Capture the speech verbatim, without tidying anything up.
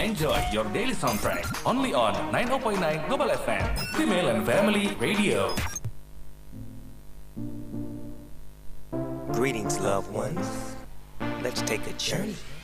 enjoy your daily soundtrack only on ninety point nine Global F M, Female and Family Radio. Greetings, loved ones. Let's take a journey.